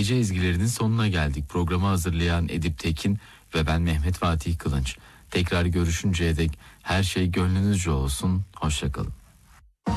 Gece ezgilerinin sonuna geldik. Programı hazırlayan Edip Tekin ve ben Mehmet Fatih Kılınç. Tekrar görüşünceye dek her şey gönlünüzce olsun. Hoşça kalın.